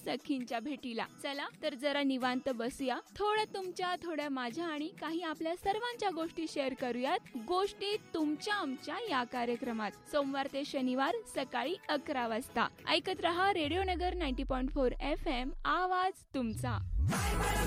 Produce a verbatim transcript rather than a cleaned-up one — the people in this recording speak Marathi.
सखींच्या भेटीला. चला तर जरा निवांत बसूया, थोडं तुमच्या थोड्या माझ्या आणि काही आपल्या सर्वांच्या गोष्टी शेअर करूयात. गोष्टी तुमच्या आमच्या या कार्यक्रमात सोमवार ते शनिवार सकाळी अकरा वाजता ऐकत रहा रेडिओ नगर नव्वद पॉईंट चार एफ एम, आवाज तुमचा.